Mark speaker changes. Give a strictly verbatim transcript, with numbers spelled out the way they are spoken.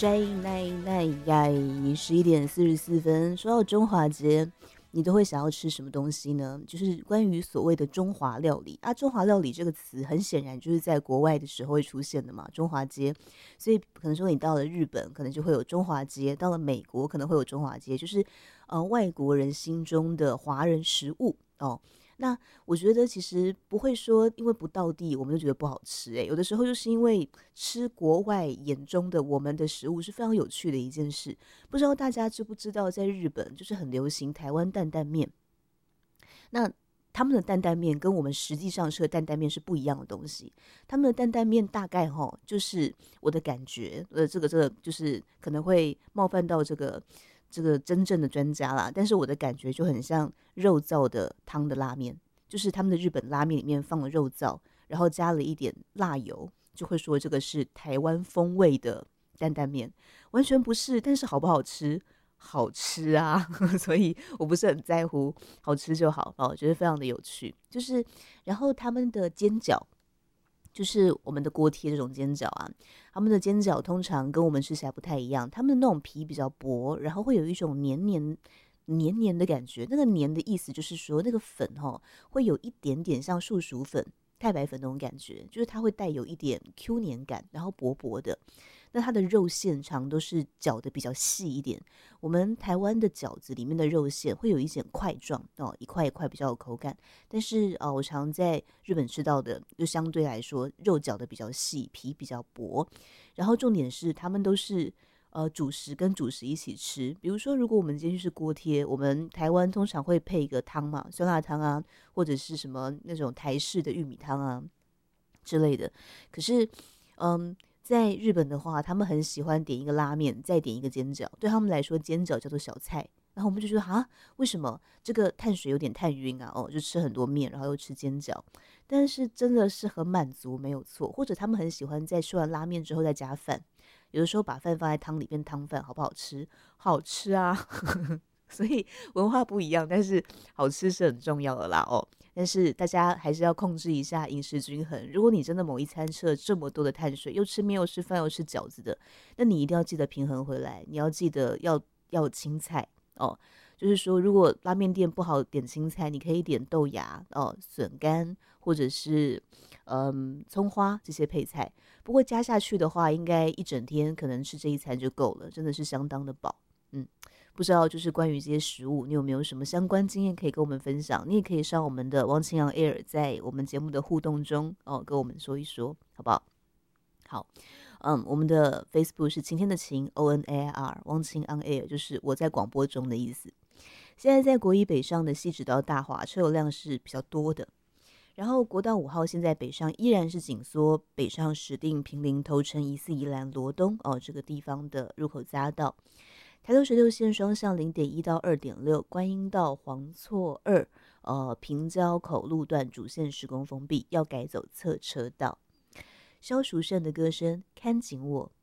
Speaker 1: 摘奶奶呀，十一点四十四分。说到中华街，你都会想要吃什么东西呢？就是关于所谓的中华料理啊，中华料理这个词很显然就是在国外的时候会出现的嘛，中华街。所以可能说你到了日本，可能就会有中华街；到了美国，可能会有中华街，就是呃外国人心中的华人食物哦。那我觉得其实不会说因为不到地我们就觉得不好吃诶、欸，有的时候就是因为吃国外眼中的我们的食物是非常有趣的一件事。不知道大家知不知道，在日本就是很流行台湾担担面。那他们的担担面跟我们实际上吃的担担面是不一样的东西。他们的担担面大概哈，就是我的感觉，呃，这个这个就是可能会冒犯到这个这个真正的专家啦，但是我的感觉就很像肉燥的汤的拉面，就是他们的日本拉面里面放了肉燥，然后加了一点辣油，就会说这个是台湾风味的担担面，完全不是。但是好不好吃？好吃啊，所以我不是很在乎，好吃就好哦，觉得非常的有趣。就是然后他们的煎饺，就是我们的锅贴这种煎饺啊，他们的煎饺通常跟我们吃起来不太一样，他们的那种皮比较薄，然后会有一种黏黏黏黏的感觉。那个黏的意思就是说，那个粉哦，会有一点点像树薯粉、太白粉那种感觉，就是它会带有一点 Q 黏感，然后薄薄的。那它的肉馅长都是搅的比较细一点。我们台湾的饺子里面的肉馅会有一点块状哦，一块一块比较有口感。但是呃，我常在日本吃到的，就相对来说肉搅的比较细，皮比较薄。然后重点是他们都是呃主食跟主食一起吃。比如说，如果我们今天是锅贴，我们台湾通常会配一个汤嘛，酸辣汤啊，或者是什么那种台式的玉米汤啊之类的。可是，嗯。在日本的话，他们很喜欢点一个拉面，再点一个煎饺。对他们来说，煎饺叫做小菜。然后我们就觉得啊，为什么这个碳水有点太晕啊？哦，就吃很多面，然后又吃煎饺。但是真的是很满足，没有错。或者他们很喜欢在吃完拉面之后再加饭，有的时候把饭放在汤里变汤饭，好不好吃？好吃啊！所以文化不一样，但是好吃是很重要的啦哦。但是大家还是要控制一下饮食均衡。如果你真的某一餐吃了这么多的碳水，又吃面又吃饭又吃饺子的，那你一定要记得平衡回来。你要记得要要有青菜哦，就是说如果拉面店不好点青菜，你可以点豆芽哦、笋干或者是嗯葱花这些配菜。不过加下去的话，应该一整天可能吃这一餐就够了，真的是相当的饱。嗯。不知道就是关于这些食物，你有没有什么相关经验可以跟我们分享？你也可以上我们的汪清阳 Air，在我们节目的互动中哦，跟我们说一说，好不好？好，嗯，我们的 Facebook 是晴天的晴 O N A I R， 汪清 on Air， 就是我在广播中的意思。现在在国一北上的西直到大华车流量是比较多的，然后国道五号现在北上依然是紧缩，北上石碇、平林、头城、宜四、宜兰、罗东哦这个地方的入口匝道。台东十六线双向零点一到二点六，观音道黄错二，呃，平交口路段主线施工封闭，要改走侧车道。萧淑慎的歌声看紧我，